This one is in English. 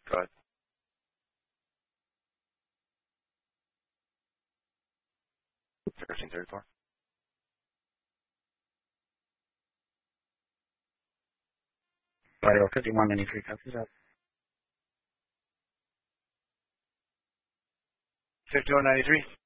Go ahead. 1334. Audio 5193 copies up. 5193.